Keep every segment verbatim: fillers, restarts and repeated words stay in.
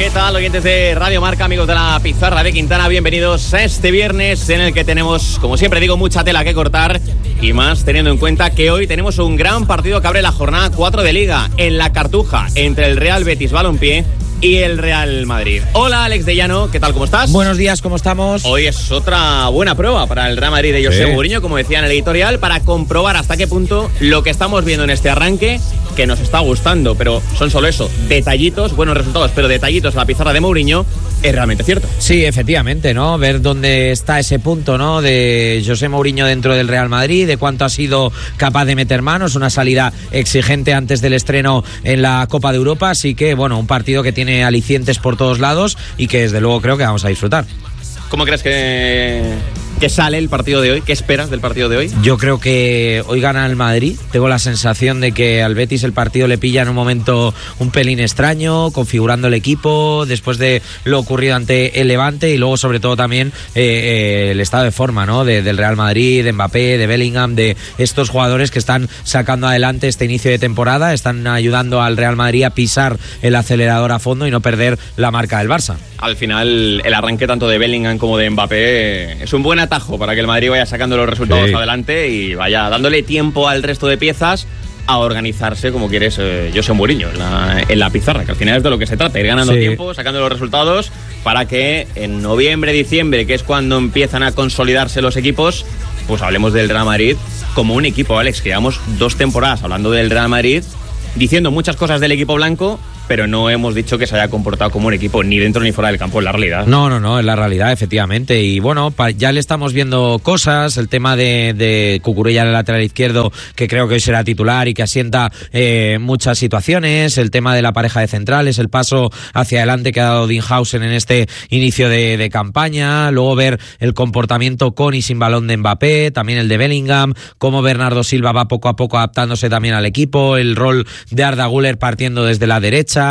¿Qué tal, oyentes de Radio Marca, amigos de la Pizarra de Quintana? Bienvenidos a este viernes en el que tenemos, como siempre digo, mucha tela que cortar y más teniendo en cuenta que hoy tenemos un gran partido que abre la jornada cuatro de Liga en la Cartuja entre el Real Betis Balompié y el Real Madrid. Hola, Alex de Llano, ¿qué tal? ¿Cómo estás? Buenos días, ¿cómo estamos? Hoy es otra buena prueba para el Real Madrid de José sí. Mourinho, como decía en el editorial, para comprobar hasta qué punto lo que estamos viendo en este arranque, que nos está gustando, pero son solo eso, detallitos, buenos resultados, pero detallitos a la pizarra de Mourinho, es realmente cierto. Sí, efectivamente, ¿no? Ver dónde está ese punto, ¿no? De José Mourinho dentro del Real Madrid, de cuánto ha sido capaz de meter manos, una salida exigente antes del estreno en la Copa de Europa, así que, bueno, un partido que tiene alicientes por todos lados y que desde luego creo que vamos a disfrutar. ¿Cómo crees que, que sale el partido de hoy? ¿Qué esperas del partido de hoy? Yo creo que hoy gana el Madrid. Tengo la sensación de que al Betis el partido le pilla en un momento un pelín extraño, configurando el equipo después de lo ocurrido ante el Levante y luego sobre todo también eh, eh, el estado de forma, ¿no? De, del Real Madrid, de Mbappé, de Bellingham, de estos jugadores que están sacando adelante este inicio de temporada, están ayudando al Real Madrid a pisar el acelerador a fondo y no perder la marca del Barça. Al final, el arranque tanto de Bellingham como de Mbappé es un buen atajo para que el Madrid vaya sacando los resultados sí. adelante y vaya dándole tiempo al resto de piezas a organizarse como quieres eh, José Mourinho en la, en la pizarra, que al final es de lo que se trata, ir ganando sí. tiempo, sacando los resultados para que en noviembre, diciembre, que es cuando empiezan a consolidarse los equipos, pues hablemos del Real Madrid como un equipo, Alex, que llevamos dos temporadas hablando del Real Madrid, diciendo muchas cosas del equipo blanco, pero no hemos dicho que se haya comportado como un equipo ni dentro ni fuera del campo, en la realidad. No, no, no, es la realidad, efectivamente. Y bueno, ya le estamos viendo cosas, el tema de, de Cucurella en el lateral izquierdo, que creo que hoy será titular y que asienta eh, muchas situaciones, el tema de la pareja de centrales, el paso hacia adelante que ha dado Dinhausen en este inicio de, de campaña, luego ver el comportamiento con y sin balón de Mbappé, también el de Bellingham, cómo Bernardo Silva va poco a poco adaptándose también al equipo, el rol de Arda Güler partiendo desde la derecha.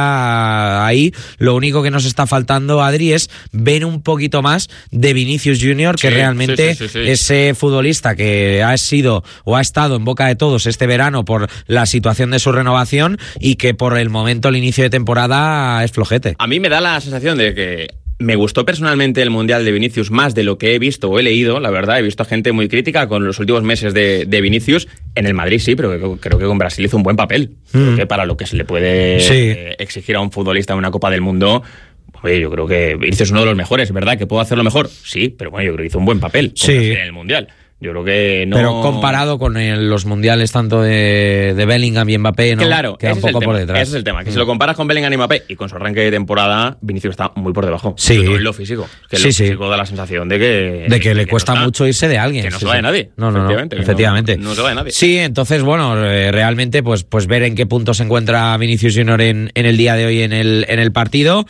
Ahí lo único que nos está faltando, Adri, es ver un poquito más de Vinicius Junior, que sí, realmente sí, sí, sí, sí. ese futbolista que ha sido o ha estado en boca de todos este verano por la situación de su renovación y que por el momento, el inicio de temporada, es flojete. A mí me da la sensación de que me gustó personalmente el Mundial de Vinicius más de lo que he visto o he leído, la verdad. He visto gente muy crítica con los últimos meses de, de Vinicius. En el Madrid sí, pero creo, creo que con Brasil hizo un buen papel. Mm. Creo que para lo que se le puede sí. eh, exigir a un futbolista en una Copa del Mundo, oye, yo creo que Vinicius es uno de los mejores, ¿verdad? ¿Que puedo hacerlo mejor? Sí, pero bueno, yo creo que hizo un buen papel sí. en el Mundial. Yo creo que no... Pero comparado con el, los mundiales tanto de, de Bellingham y Mbappé, ¿no? Claro, queda un poco por detrás. Ese es el tema, que mm. si lo comparas con Bellingham y Mbappé y con su arranque de temporada, Vinicius está muy por debajo. Sí. Sobre todo en lo físico. Que sí, lo sí. físico da la sensación de que... De que, que le que cuesta no mucho irse de alguien. Que no sí, se va de sí. nadie. No, no, no. Efectivamente. Efectivamente. No, no se va de nadie. Sí, entonces, bueno, eh, realmente, pues, pues ver en qué punto se encuentra Vinicius Junior en, en el día de hoy en el, en el partido.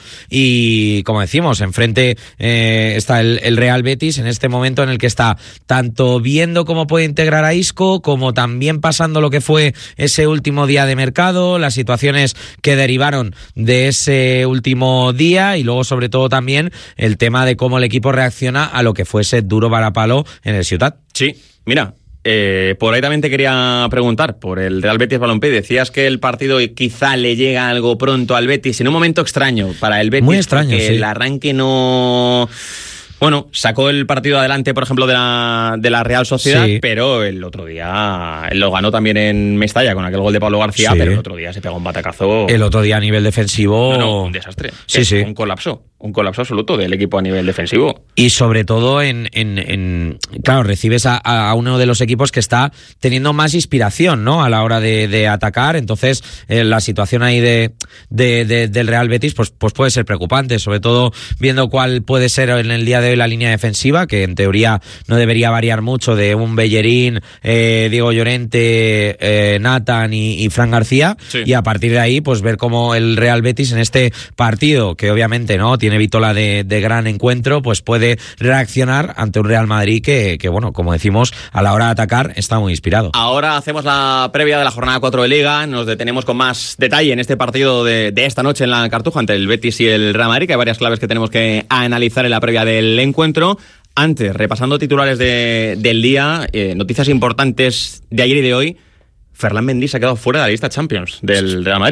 Y, como decimos, enfrente eh, está el, el Real Betis en este momento en el que está tanto viendo cómo puede integrar a Isco, como también pasando lo que fue ese último día de mercado, las situaciones que derivaron de ese último día y luego sobre todo también el tema de cómo el equipo reacciona a lo que fuese duro varapalo en el Ciutat. Sí, mira, eh, por ahí también te quería preguntar, por el Real Betis Balompié, decías que el partido quizá le llega algo pronto al Betis, en un momento extraño para el Betis. Muy extraño, que sí. El arranque no... Bueno, sacó el partido adelante, por ejemplo, de la, de la Real Sociedad, sí. pero el otro día lo ganó también en Mestalla con aquel gol de Pablo García, sí. pero el otro día se pegó un batacazo. El otro día a nivel defensivo... No, no, un desastre. Sí, sí. Un colapso. Un colapso absoluto del equipo a nivel defensivo. Y sobre todo en... en, en claro, recibes a, a uno de los equipos que está teniendo más inspiración, ¿no? A la hora de, de atacar. Entonces, eh, la situación ahí de, de, de, del Real Betis pues, pues puede ser preocupante, sobre todo viendo cuál puede ser en el día de hoy la línea defensiva, que en teoría no debería variar mucho de un Bellerín, eh, Diego Llorente, eh, Nathan y, y Fran García. Sí. Y a partir de ahí, pues ver cómo el Real Betis en este partido, que obviamente no tiene vitola de, de gran encuentro, pues puede reaccionar ante un Real Madrid que, que, bueno, como decimos, a la hora de atacar está muy inspirado. Ahora hacemos la previa de la jornada cuatro de Liga, nos detenemos con más detalle en este partido de, de esta noche en la Cartuja entre el Betis y el Real Madrid, que hay varias claves que tenemos que analizar en la previa del encuentro. Antes, repasando titulares de, del día, eh, noticias importantes de ayer y de hoy, Ferland Mendy se ha quedado fuera de la lista Champions del Real Madrid.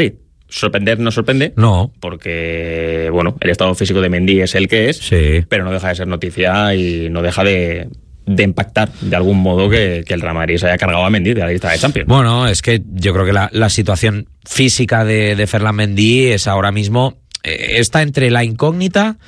Sorprender no sorprende. No. Porque, bueno, el estado físico de Mendy es el que es, sí. pero no deja de ser noticia y no deja de, de impactar de algún modo que, que el Real Madrid se haya cargado a Mendy de la lista de Champions. Bueno, es que yo creo que la, la situación física de, de Ferland Mendy es ahora mismo, eh, está entre la incógnita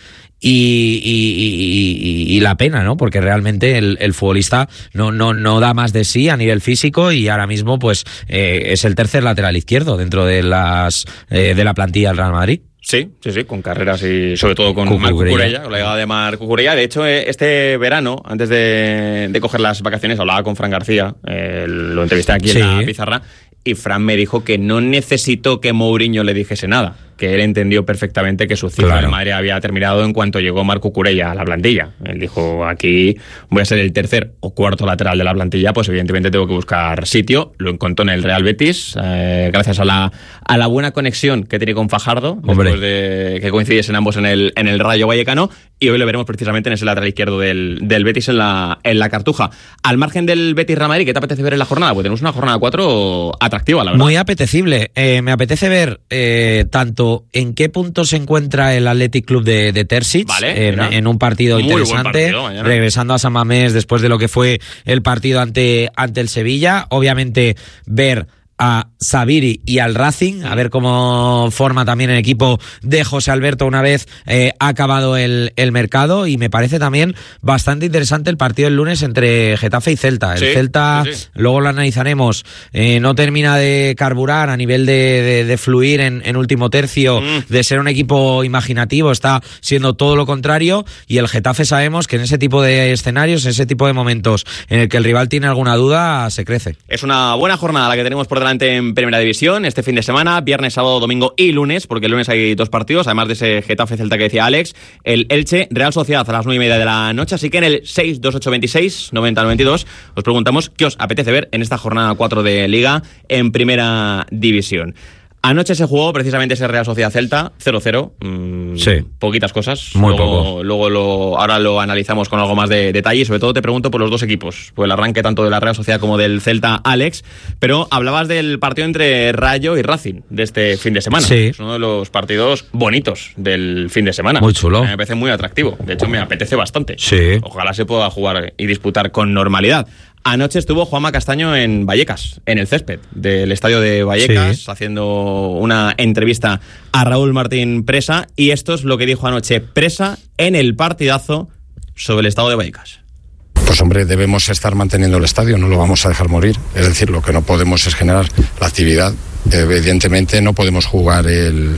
Y, y, y, y la pena, ¿no? Porque realmente el, el futbolista no, no, no da más de sí a nivel físico y ahora mismo pues eh, es el tercer lateral izquierdo dentro de las eh, de la plantilla del Real Madrid. Sí, sí, sí, con carreras y sobre todo con Marc Cucurella, con la llegada de Marc Cucurella. De hecho, este verano, antes de, de coger las vacaciones, hablaba con Fran García, eh, lo entrevisté aquí sí. en la pizarra, y Fran me dijo que no necesitó que Mourinho le dijese nada, que él entendió perfectamente que su ciclo claro. en Madrid había terminado en cuanto llegó Marc Cucurella a la plantilla. Él dijo, aquí voy a ser el tercer o cuarto lateral de la plantilla, pues evidentemente tengo que buscar sitio. Lo encontró en el Real Betis, eh, gracias a la, a la buena conexión que tiene con Fajardo, Hombre. después de que coincidiesen ambos en el, en el Rayo Vallecano, y hoy lo veremos precisamente en ese lateral izquierdo del, del Betis en la, en la Cartuja. Al margen del Betis-Real Madrid, ¿qué te apetece ver en la jornada? Pues tenemos una jornada cuatro atractiva, la verdad. Muy apetecible. Eh, me apetece ver eh, tanto en qué punto se encuentra el Athletic Club de, de Terzic vale, en, en un partido Muy interesante, partido regresando a San Mamés después de lo que fue el partido ante, ante el Sevilla. Obviamente ver a Sabiri y al Racing, a ver cómo forma también el equipo de José Alberto una vez eh, ha acabado el, el mercado, y me parece también bastante interesante el partido del lunes entre Getafe y Celta. El sí, Celta, sí, sí. luego lo analizaremos, eh, no termina de carburar a nivel de, de, de fluir en, en último tercio, mm. de ser un equipo imaginativo, está siendo todo lo contrario, y el Getafe sabemos que en ese tipo de escenarios, en ese tipo de momentos en el que el rival tiene alguna duda, se crece. Es una buena jornada la que tenemos por delante en Primera División este fin de semana, viernes, sábado, domingo y lunes, porque el lunes hay dos partidos, además de ese Getafe-Celta que decía Alex, el Elche Real Sociedad a las nueve y media de la noche, así que en el seis dos ocho veintiséis noventa noventa y dos os preguntamos qué os apetece ver en esta jornada cuatro de Liga en Primera División. Anoche se jugó precisamente ese Real Sociedad Celta, cero cero. Mmm, sí. Poquitas cosas. Muy luego, poco. Luego lo, ahora lo analizamos con algo más de detalle y sobre todo te pregunto por los dos equipos, por el arranque tanto de la Real Sociedad como del Celta, Alex. Pero hablabas del partido entre Rayo y Racing de este fin de semana. Sí. Es uno de los partidos bonitos del fin de semana. Muy chulo. Me parece muy atractivo. De hecho, me apetece bastante. Sí. Ojalá se pueda jugar y disputar con normalidad. Anoche estuvo Juanma Castaño en Vallecas, en el césped del estadio de Vallecas, sí. haciendo una entrevista a Raúl Martín Presa, y esto es lo que dijo anoche Presa en el partidazo sobre el estado de Vallecas. Pues hombre, debemos estar manteniendo el estadio, no lo vamos a dejar morir. Es decir, lo que no podemos es generar la actividad. Evidentemente no podemos jugar el,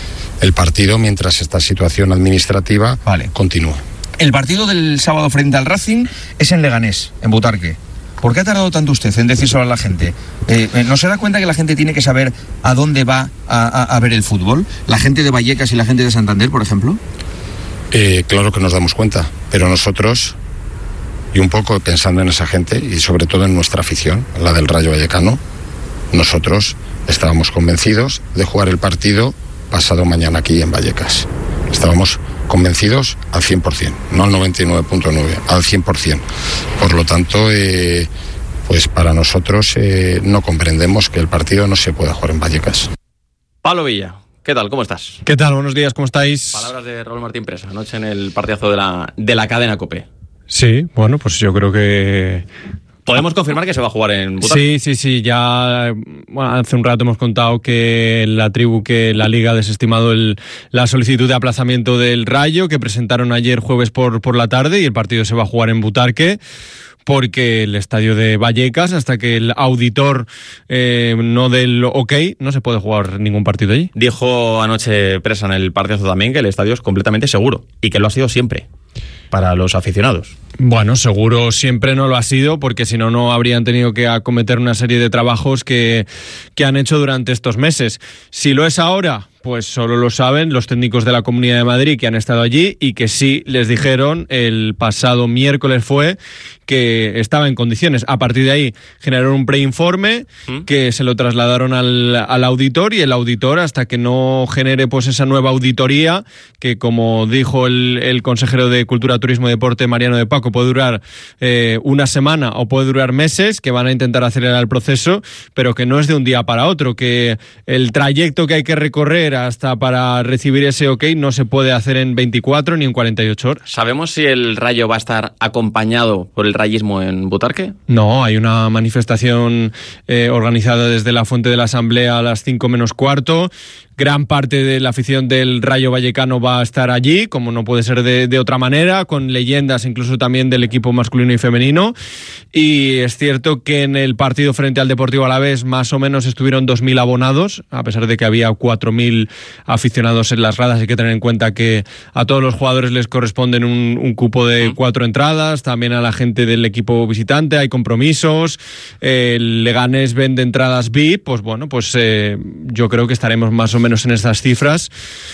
el partido mientras esta situación administrativa vale. continúa. El partido del sábado frente al Racing es en Leganés, en Butarque. ¿Por qué ha tardado tanto usted en decírselo a la gente? Eh, ¿No se da cuenta que la gente tiene que saber a dónde va a, a, a ver el fútbol? ¿La gente de Vallecas y la gente de Santander, por ejemplo? Eh, claro que nos damos cuenta, pero nosotros, y un poco pensando en esa gente, y sobre todo en nuestra afición, la del Rayo Vallecano, nosotros estábamos convencidos de jugar el partido pasado mañana aquí en Vallecas. Estábamos convencidos al cien por ciento, no al noventa y nueve punto nueve, al cien por ciento. Por lo tanto, eh, pues para nosotros eh, no comprendemos que el partido no se pueda jugar en Vallecas. Pablo Villa, ¿qué tal? ¿Cómo estás? ¿Qué tal? Buenos días, ¿cómo estáis? Palabras de Raúl Martín Presa, anoche en el partidazo de la, de la cadena COPE. Sí, bueno, pues yo creo que... ¿Podemos confirmar que se va a jugar en Butarque? Sí, sí, sí. Ya bueno, hace un rato hemos contado que la tribu, que la Liga ha desestimado el, la solicitud de aplazamiento del Rayo, que presentaron ayer jueves por, por la tarde, y el partido se va a jugar en Butarque, porque el estadio de Vallecas, hasta que el auditor eh, no dé el ok, no se puede jugar ningún partido allí. Dijo anoche Presa en el partidazo también que el estadio es completamente seguro, y que lo ha sido siempre para los aficionados. Bueno, seguro siempre no lo ha sido, porque si no, no habrían tenido que acometer una serie de trabajos que, que han hecho durante estos meses. Si lo es ahora, pues solo lo saben los técnicos de la Comunidad de Madrid que han estado allí y que sí les dijeron el pasado miércoles fue que estaba en condiciones. A partir de ahí generaron un preinforme ¿Mm? que se lo trasladaron al, al auditor y el auditor, hasta que no genere pues esa nueva auditoría, que como dijo el, el consejero de Cultura, Turismo y Deporte, Mariano de Paco, puede durar eh, una semana o puede durar meses, que van a intentar acelerar el proceso, pero que no es de un día para otro, que el trayecto que hay que recorrer hasta para recibir ese ok no se puede hacer en veinticuatro ni en cuarenta y ocho horas. ¿Sabemos si el Rayo va a estar acompañado por el rayismo en Butarque? No, hay una manifestación eh, organizada desde la Fuente de la Asamblea a las cinco menos cuarto. Gran parte de la afición del Rayo Vallecano va a estar allí, como no puede ser de, de otra manera, con leyendas incluso también del equipo masculino y femenino. Y es cierto que en el partido frente al Deportivo Alavés más o menos estuvieron dos mil abonados, a pesar de que había cuatro mil aficionados en las gradas. Hay que tener en cuenta que a todos los jugadores les corresponden un, un cupo de cuatro entradas, también a la gente del equipo visitante hay compromisos. El Leganés vende entradas V I P, pues bueno, pues eh, yo creo que estaremos más o menos menos en estas cifras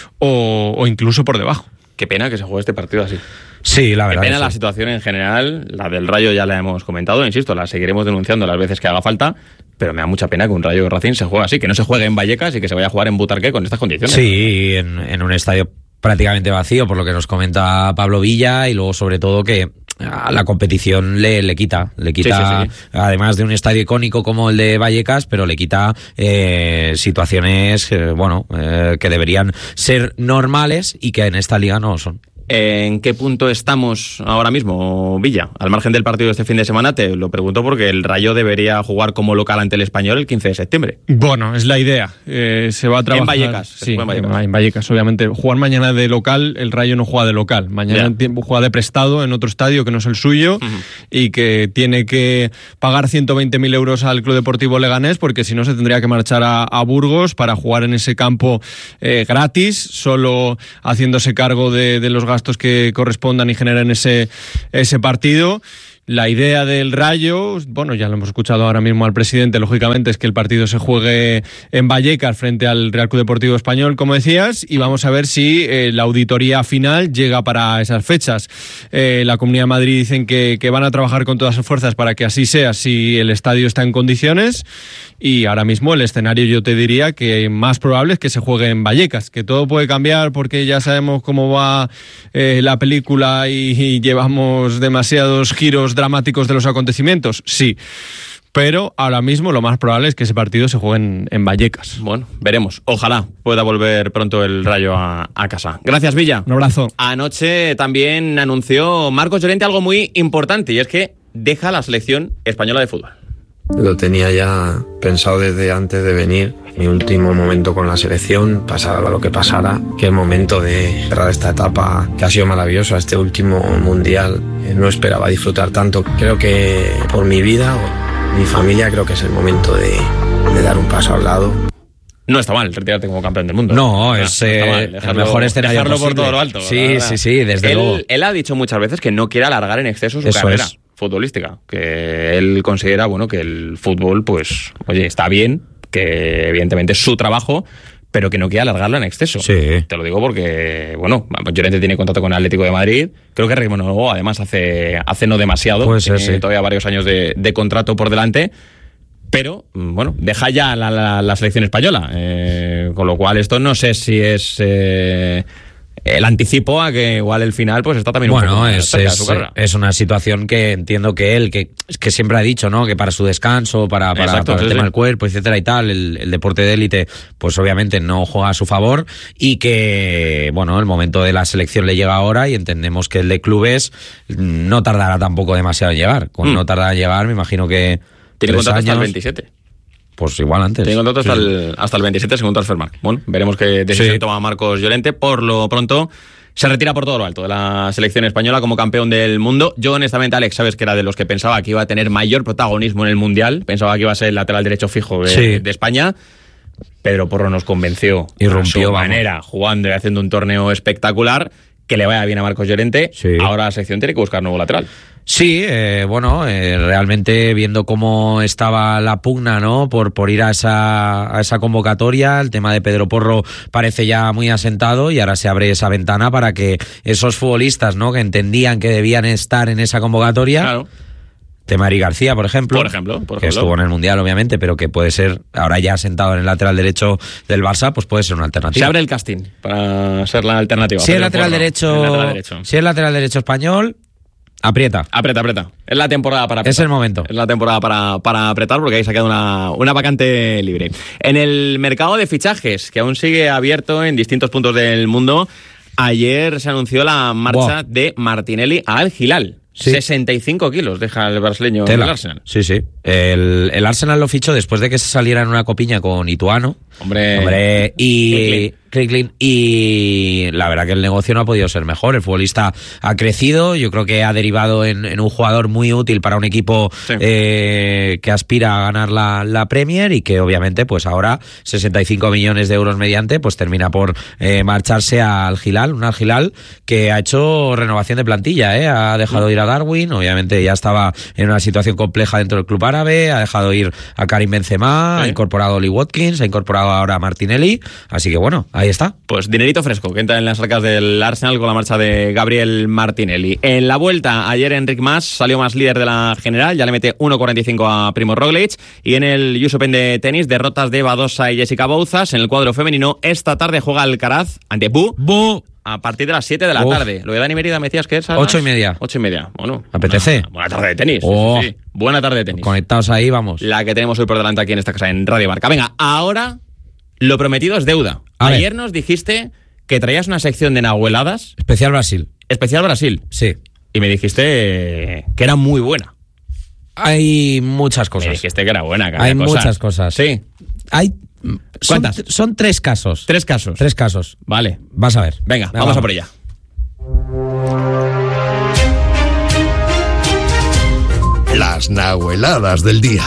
o, o incluso por debajo. Qué pena que se juegue este partido así. Sí, la verdad. Qué pena sí. La situación en general, la del Rayo ya la hemos comentado, insisto, la seguiremos denunciando las veces que haga falta, pero me da mucha pena que un Rayo Racing se juegue así, que no se juegue en Vallecas y que se vaya a jugar en Butarque con estas condiciones. Sí, en, en un estadio prácticamente vacío, por lo que nos comenta Pablo Villa, y luego sobre todo que a la competición le, le quita, le quita, sí, sí, sí. Además de un estadio icónico como el de Vallecas, pero le quita eh, situaciones, eh, bueno, eh, que deberían ser normales y que en esta liga no son. ¿En qué punto estamos ahora mismo, Villa? Al margen del partido de este fin de semana, te lo pregunto porque el Rayo debería jugar como local ante el Español el quince de septiembre. Bueno, es la idea. Eh, se va a trabajar... En Vallecas. Sí, en Vallecas. en Vallecas, obviamente. Jugar mañana de local, el Rayo no juega de local. Mañana yeah. juega de prestado en otro estadio que no es el suyo uh-huh. y que tiene que pagar ciento veinte mil euros al Club Deportivo Leganés, porque si no se tendría que marchar a, a Burgos para jugar en ese campo eh, gratis, solo haciéndose cargo de, de los gastos que correspondan y generen ese, ese partido. La idea del Rayo, bueno, ya lo hemos escuchado ahora mismo al presidente, lógicamente, es que el partido se juegue en Vallecas frente al Real Club Deportivo Español, como decías, y vamos a ver si eh, la auditoría final llega para esas fechas. Eh, la Comunidad de Madrid dicen que, que van a trabajar con todas sus fuerzas para que así sea, si el estadio está en condiciones, y ahora mismo el escenario yo te diría que más probable es que se juegue en Vallecas, que todo puede cambiar porque ya sabemos cómo va eh, la película y, y llevamos demasiados giros dramáticos de los acontecimientos, sí. Pero ahora mismo lo más probable es que ese partido se juegue en, en Vallecas. Bueno, veremos. Ojalá pueda volver pronto el Rayo a, a casa. Gracias, Villa. Un abrazo. Anoche también anunció Marcos Llorente algo muy importante, y es que deja la selección española de fútbol. Lo tenía ya pensado desde antes de venir. Mi último momento con la selección, pasara lo que pasara, que el momento de cerrar esta etapa que ha sido maravillosa, este último mundial, no esperaba disfrutar tanto. Creo que por mi vida, mi familia, creo que es el momento de, de dar un paso al lado. No está mal retirarte como campeón del mundo. No, no es no eh, dejarlo, el mejor escenario dejarlo posible. Por todo lo alto. Sí, sí, sí, desde él, luego. Él ha dicho muchas veces que no quiere alargar en exceso su Eso carrera es. futbolística, que él considera, bueno, que el fútbol, pues, oye, está bien, que evidentemente es su trabajo, pero que no quiere alargarlo en exceso. Sí. Te lo digo porque, bueno, Llorente tiene contrato con el Atlético de Madrid, creo que renovó además hace, hace no demasiado, pues tiene sí. todavía varios años de, de contrato por delante, pero, bueno, deja ya la, la, la selección española, eh, con lo cual esto no sé si es... Eh, el anticipo a que igual el final pues está también un bueno, poco es, cerca es, de su carrera. Es una situación que entiendo que él, que, que siempre ha dicho, ¿no? Que para su descanso, para, para, Exacto, para sí, el tema sí. del cuerpo, etcétera y tal, el, el deporte de élite, pues obviamente no juega a su favor, y que, bueno, el momento de la selección le llega ahora, y entendemos que el de clubes no tardará tampoco demasiado en llegar. Cuando mm. no tarda en llegar, me imagino que tiene contrato años, hasta el veintisiete. Pues igual antes. Tiene contrato hasta, sí. el, hasta el veintisiete según Transfermarkt. Bueno, veremos qué decisión sí. toma Marcos Llorente. Por lo pronto, se retira por todo lo alto de la selección española como campeón del mundo. Yo, honestamente, Alex, sabes que era de los que pensaba que iba a tener mayor protagonismo en el Mundial. Pensaba que iba a ser el lateral derecho fijo de, sí. de España. Pedro Porro nos convenció y rompió a su manera, jugando y haciendo un torneo espectacular. que le vaya bien a Marcos Llorente. Sí. Ahora la sección tiene que buscar nuevo lateral. Sí, eh, bueno, eh, realmente viendo cómo estaba la pugna, ¿no? Por, por ir a esa, a esa convocatoria, el tema de Pedro Porro parece ya muy asentado y ahora se abre esa ventana para que esos futbolistas, ¿no? Que entendían que debían estar en esa convocatoria. Claro. Tema Eric García, por ejemplo, Por ejemplo, por que ejemplo. estuvo en el Mundial, obviamente, pero que puede ser, ahora ya sentado en el lateral derecho del Barça, pues puede ser una alternativa. Se abre el casting para ser la alternativa. Si es Pedro lateral Porro, derecho, el lateral derecho. si es lateral derecho español, aprieta. Aprieta, aprieta. Es la temporada para apretar. Es el momento. Es la temporada para, para apretar porque ahí se ha quedado una, una vacante libre. En el mercado de fichajes, que aún sigue abierto en distintos puntos del mundo, ayer se anunció la marcha Buah. de Martinelli a Al Hilal. Sí. sesenta y cinco kilos deja el brasileño en Tela. el Arsenal. Sí, sí. El, el Arsenal lo fichó después de que se saliera en una copiña con Ituano. Hombre. Hombre, y... Clean, Clean, clean. Y la verdad que el negocio no ha podido ser mejor. El futbolista ha crecido, yo creo que ha derivado en, en un jugador muy útil para un equipo Sí. eh, que aspira a ganar la, la Premier y que obviamente pues ahora sesenta y cinco millones de euros mediante pues termina por eh, marcharse al Hilal, un Al Hilal que ha hecho renovación de plantilla, ¿eh? Ha dejado ir a Darwin, obviamente ya estaba en una situación compleja dentro del club árabe, ha dejado ir a Karim Benzema, Sí. ha incorporado a Oli Watkins, ha incorporado ahora a Martinelli, así que bueno, ahí está. Pues dinerito fresco que entra en las arcas del Arsenal con la marcha de Gabriel Martinelli. En la vuelta, ayer Enric Mas salió más líder de la general, ya le mete uno cuarenta y cinco a Primo Roglic. Y en el U S Open de tenis, derrotas de Badosa y Jessica Bouzas. En el cuadro femenino, esta tarde juega Alcaraz ante Bu Bu. a partir de las siete de la Uf. tarde. Lo de Dani Mérida me decías que es a las Ocho y media. Ocho y media. Bueno. ¿Apetece? Buena, buena tarde de tenis. Oh. Sí, sí, sí. Buena tarde de tenis. Conectados ahí, vamos. La que tenemos hoy por delante aquí en esta casa, en Radio Marca. Venga, ahora lo prometido es deuda. A Ayer ver. nos dijiste que traías una sección de nahueladas, Especial Brasil. especial Brasil, Sí. y me dijiste que era muy buena. Hay muchas Me cosas. dijiste que era buena. que Hay había muchas cosas. Sí. Hay son, ¿Cuántas? son tres casos. Tres casos. Tres casos. Vale. Vas a ver. Venga, vamos a por ella. Las nahueladas del día.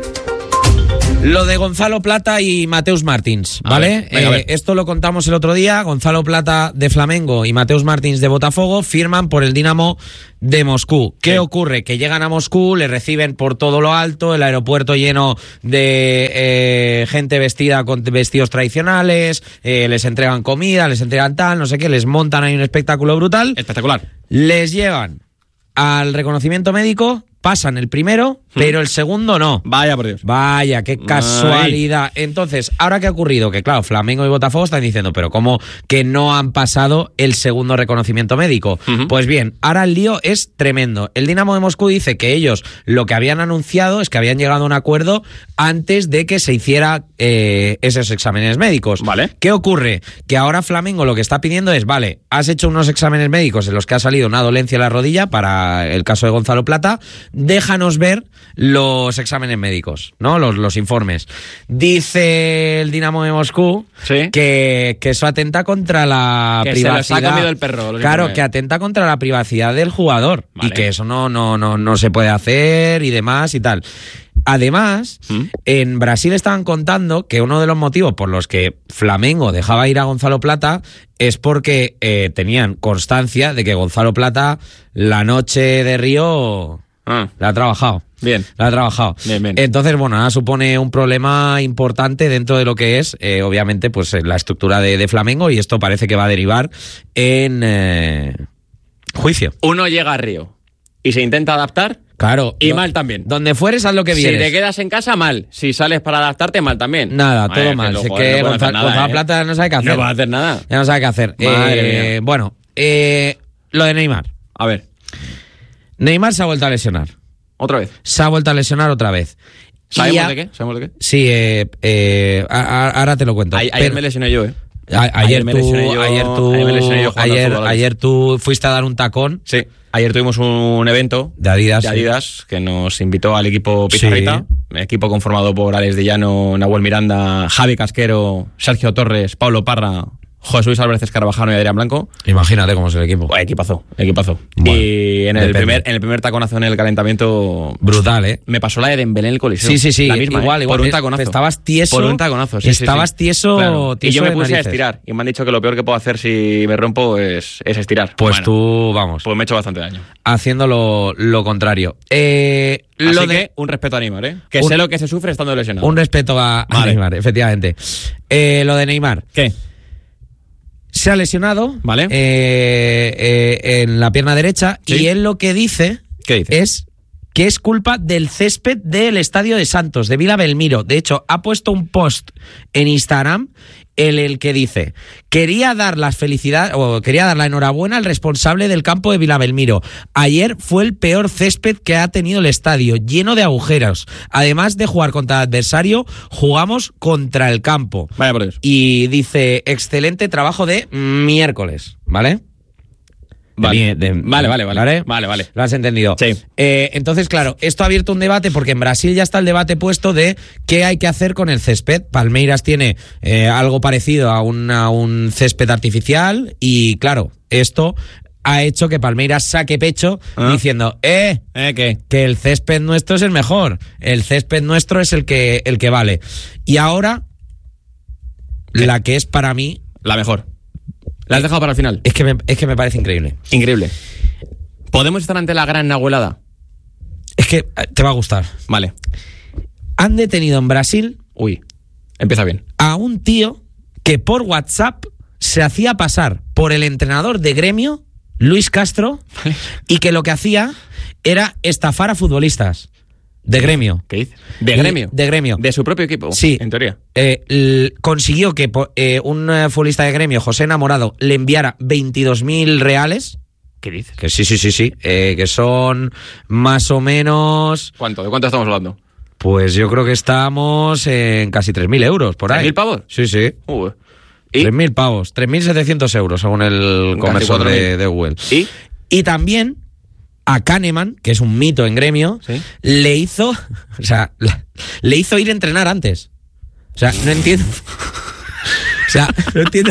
Lo de Gonzalo Plata y Mateus Martins, A ¿vale? ver, venga, a ver. Eh, esto lo contamos el otro día. Gonzalo Plata de Flamengo y Mateus Martins de Botafogo firman por el Dinamo de Moscú. ¿Qué Sí. ocurre? Que llegan a Moscú, le reciben por todo lo alto, el aeropuerto lleno de eh, gente vestida con vestidos tradicionales, eh, les entregan comida, les entregan tal, no sé qué, les montan ahí un espectáculo brutal. Espectacular. Les llevan al reconocimiento médico, pasan el primero, pero el segundo no. Vaya por Dios. Vaya, qué casualidad. Entonces, ¿ahora qué ha ocurrido? Que claro, Flamengo y Botafogo están diciendo, pero ¿cómo que no han pasado el segundo reconocimiento médico? Ujú. Pues bien, ahora el lío es tremendo. El Dinamo de Moscú dice que ellos lo que habían anunciado es que habían llegado a un acuerdo antes de que se hiciera eh, esos exámenes médicos. Vale. ¿Qué ocurre? Que ahora Flamengo lo que está pidiendo es, vale, has hecho unos exámenes médicos en los que ha salido una dolencia en la rodilla, para el caso de Gonzalo Plata, déjanos ver los exámenes médicos, ¿no? Los, los informes. Dice el Dinamo de Moscú Sí. que, que eso atenta contra la Que se los ha privacidad. comido el perro, los Claro, informes. que atenta contra la privacidad del jugador. Vale. Y que eso no, no, no, no se puede hacer y demás y tal. Además, ¿Mm? en Brasil estaban contando que uno de los motivos por los que Flamengo dejaba ir a Gonzalo Plata es porque eh, tenían constancia de que Gonzalo Plata la noche de Río Ah, la ha trabajado. bien. La ha trabajado. Bien, bien. Entonces, bueno, ahora supone un problema importante dentro de lo que es, eh, obviamente, pues la estructura de, de Flamengo, y esto parece que va a derivar en eh, juicio. Uno llega a Río y se intenta adaptar. Claro. Y no- mal también. Donde fueres, haz lo que Si vienes. te quedas en casa, mal. Si sales para adaptarte, mal también. Nada, Madre, todo que mal. lo- Sé joder, que no puede hacer Gonzalo, nada, Gonzalo ¿eh? Plata no sabe qué hacer. No va a hacer nada. Ya no sabe qué hacer. Madre Eh, bueno, eh, lo de Neymar. A ver, Neymar se ha vuelto a lesionar. otra vez. Se ha vuelto a lesionar otra vez. Y ¿Sabemos a- de qué? ¿Sabemos de qué? Sí, eh, eh, a- a- ahora te lo cuento. A- ayer Pero- me lesioné yo, ¿eh? A- ayer, Ayer me tú, lesioné yo- ayer tú, ayer me lesioné yo jugando al ayer, fútbol. ayer tú fuiste a dar un tacón Sí. Ayer tuvimos un evento de Adidas. de sí. Adidas que nos invitó al equipo Pizarrita, equipo conformado por Alex Dillano, Nahuel Miranda, Javi Casquero, Sergio Torres, Pablo Parra, José Luis Álvarez Escarabajano y Adrián Blanco. Imagínate cómo es el equipo. Pues equipazo, equipazo. Bueno, y en el, depende. primer, en el primer taconazo en el calentamiento... Brutal, ¿eh? Me pasó la de Dembélé en el Coliseo. Sí, sí, sí. La misma, igual, ¿eh? igual. Por un taconazo. Estabas tieso. Por un taconazo, sí, Estabas sí, sí. tieso, Claro. tieso Y yo me de puse a narices. estirar. Y me han dicho que lo peor que puedo hacer si me rompo es, es estirar. Pues Bueno, tú, vamos, Pues me he hecho bastante daño. haciendo lo, lo contrario. Eh, Así lo de, que un respeto a Neymar, ¿eh? Que Un- sé lo que se sufre estando lesionado. un respeto a, a Vale. Neymar, efectivamente. Eh, lo de Neymar. ¿Qué? Se ha lesionado Vale. eh, eh, en la pierna derecha Sí. y él lo que dice, ¿Qué dice? es que es culpa del césped del Estadio de Santos, de Vila Belmiro. De hecho, ha puesto un post en Instagram en el que dice: quería dar las felicidades o quería dar la enhorabuena al responsable del campo de Vila Belmiro. Ayer fue el peor césped que ha tenido el estadio, lleno de agujeros. Además de jugar contra el adversario, jugamos contra el campo. Vaya por Dios. Y dice: excelente trabajo de miércoles, ¿vale? Vale. De- de- Vale, vale, vale. Vale, vale. Lo has entendido. Sí. Eh, entonces, claro, esto ha abierto un debate porque en Brasil ya está el debate puesto de qué hay que hacer con el césped. Palmeiras tiene eh, algo parecido a, una- a un césped artificial y, claro, esto ha hecho que Palmeiras saque pecho ¿Ah? diciendo, eh, ¿Eh? ¿Qué? que el césped nuestro es el mejor, el césped nuestro es el que, el que vale. Y ahora, ¿Qué? la que es para mí, La mejor. ¿La has dejado para el final? es que me, es que me parece increíble. Increíble. ¿Podemos estar ante la gran nahuelada? Es que eh, te va a gustar. Vale. Han detenido en Brasil Uy. Empieza bien. a un tío que por WhatsApp se hacía pasar por el entrenador de Gremio, Luis Castro, y que lo que hacía era estafar a futbolistas de Gremio. ¿Qué dices? ¿De Y- gremio? de Gremio. ¿De su propio equipo? Sí. En teoría. Eh, l- consiguió que po- eh, un eh, futbolista de Gremio, José Enamorado, le enviara veintidós mil reales. ¿Qué dices? Que sí, sí, sí, sí. eh, que son más o menos. ¿Cuánto? ¿De cuánto estamos hablando? Pues yo creo que estamos en casi tres mil euros por ahí. ¿tres mil pavos? Sí, sí. Uh. ¿Y? tres mil pavos, tres mil setecientos euros según el Casi conversor cuatro mil. de, de Google. ¿Y? Y también a Kahneman, que es un mito en Gremio, Sí. le hizo, o sea, la- le hizo ir a entrenar antes. O sea, no entiendo. O sea, no entiendo.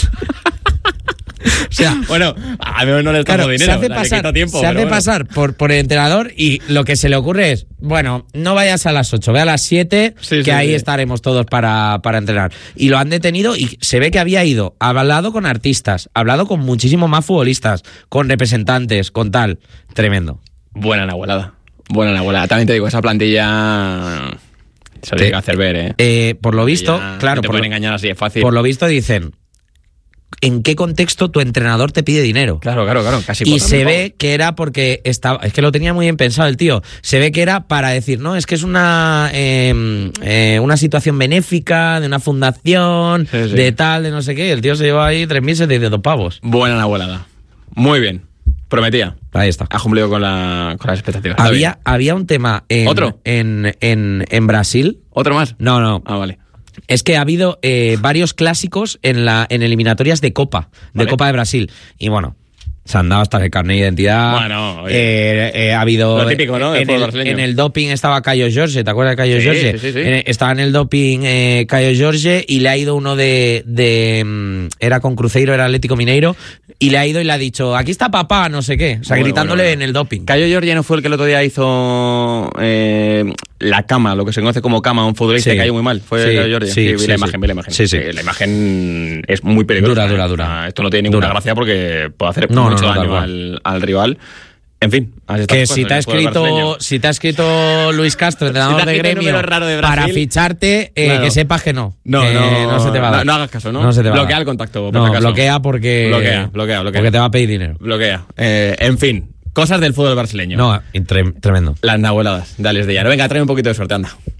O sea, Bueno, a mí no le está claro, dando dinero. se hace o sea, le pasar, quita tiempo, se hace pero bueno. pasar por, por el entrenador y lo que se le ocurre es, bueno, no vayas a las ocho, ve a las siete, Sí, que sí, ahí sí. estaremos todos para, para entrenar. Y lo han detenido y se ve que había ido, ha hablado con artistas, ha hablado con muchísimos más futbolistas, con representantes, con tal. Tremendo. Buena nahuelada. Buena nahuelada. También te digo, esa plantilla se lo tiene que hacer ver, ¿eh? Eh, por lo visto, Ya, claro, no te por pueden lo, engañar así de fácil. por lo visto dicen, ¿en qué contexto tu entrenador te pide dinero? Claro, claro, claro. Casi Y cuatro se mil ve pavos. que era porque estaba, es que lo tenía muy bien pensado el tío. Se ve que era para decir, no, es que es una eh, eh, una situación benéfica de una fundación, Sí, sí. de tal, de no sé qué. Y el tío se llevó ahí tres mil setecientos pavos. Buena nahuelada. Muy bien. Prometía. Ahí está. Ha cumplido con, la, con las expectativas. Está Había, bien. había un tema en, ¿Otro? En, en, en Brasil. ¿Otro más? No, no. Ah, vale. Es que ha habido eh, varios clásicos en la en eliminatorias de Copa, de Vale. Copa de Brasil. Y bueno, se han dado hasta el carnet de identidad. Bueno, oye. Eh, eh, ha habido. Lo típico, ¿no? del En fútbol el, brasileño. en el doping estaba Caio Jorge, ¿te acuerdas de Caio Sí, Jorge? sí, sí, sí. En- estaba en el doping eh, Caio Jorge y le ha ido uno de. de mm, era con Cruzeiro, era Atlético Mineiro. Y le ha ido y le ha dicho, aquí está papá, no sé qué. O sea, Bueno, gritándole bueno, bueno. en el doping. Cayo Giorgi no fue el que el otro día hizo eh, la cama, lo que se conoce como cama, a un futbolista Sí. que cayó muy mal. Fue Sí, Cayo Giorgi. sí, vi sí, la sí. imagen, vi la imagen. Sí, sí. Eh, La imagen es muy peligrosa. Dura, dura, ¿eh? dura. O sea, esto no tiene ninguna Dura. gracia porque puede hacer No, mucho no, no, tal daño cual. al, al rival. En fin, así están Que las si cosas te ha en el fútbol escrito, brasileño. si te ha escrito Luis Castro, entrenador Si te ha de escrito un Gremio, número raro de Brasil, para ficharte, eh, claro. que sepas que no. No, que no, no se te va a dar. no, no hagas caso, ¿no? No se te va a Bloquea dar. el contacto, por No, si acaso. bloquea porque. Bloquea, bloquea, bloquea. Porque te va a pedir dinero. Bloquea. Eh, en fin, cosas del fútbol brasileño. No, tre- tremendo. Las nahueladas, dales de llano. Venga, trae un poquito de suerte, anda.